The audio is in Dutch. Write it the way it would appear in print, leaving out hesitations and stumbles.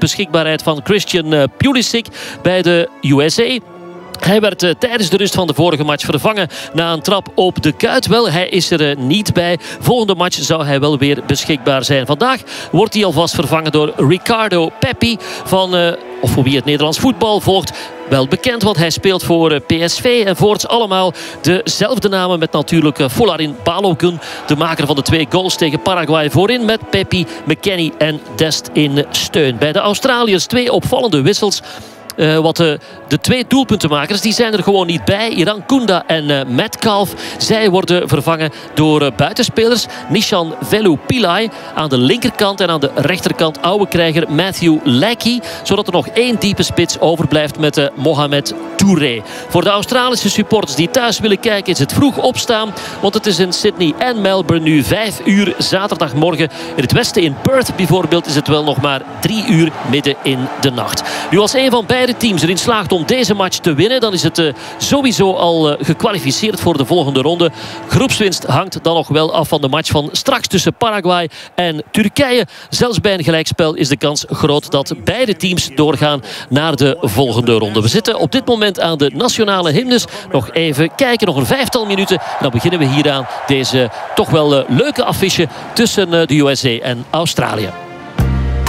beschikbaarheid van Christian Pulisic bij de USA. Hij werd tijdens de rust van de vorige match vervangen na een trap op de kuit. Wel, hij is er niet bij. Volgende match zou hij wel weer beschikbaar zijn. Vandaag wordt hij alvast vervangen door Ricardo Pepi van... of voor wie het Nederlands voetbal volgt, wel bekend, want hij speelt voor PSV. En voorts allemaal dezelfde namen met natuurlijk Folarin Balogun, de maker van de 2 goals tegen Paraguay voorin, met Pepi, McKennie en Dest in steun. Bij de Australiërs 2 opvallende wissels. De 2 doelpuntenmakers die zijn er gewoon niet bij. Iran Kounda en Metcalf. Zij worden vervangen door buitenspelers. Nishan Velu Pillay aan de linkerkant en aan de rechterkant oude krijger Matthew Leckie. Zodat er nog 1 diepe spits overblijft met Mohamed Touré. Voor de Australische supporters die thuis willen kijken is het vroeg opstaan. Want het is in Sydney en Melbourne nu 5 uur zaterdagmorgen. In het westen in Perth bijvoorbeeld is het wel nog maar 3 uur midden in de nacht. Nu als een van beide teams erin slaagt om deze match te winnen, dan is het sowieso al gekwalificeerd voor de volgende ronde. Groepswinst hangt dan nog wel af van de match van straks tussen Paraguay en Turkije. Zelfs bij een gelijkspel is de kans groot dat beide teams doorgaan naar de volgende ronde. We zitten op dit moment aan de nationale hymnes. Nog even kijken, nog een 5-tal minuten. En dan beginnen we hier aan deze toch wel leuke affiche tussen de USA en Australië.